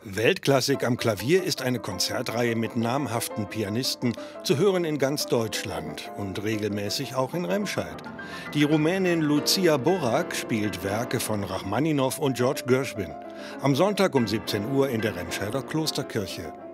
Weltklassik am Klavier ist eine Konzertreihe mit namhaften Pianisten, zu hören in ganz Deutschland und regelmäßig auch in Remscheid. Die Rumänin Lucia Borac spielt Werke von Rachmaninow und George Gershwin. Am Sonntag um 17 Uhr in der Remscheider Klosterkirche.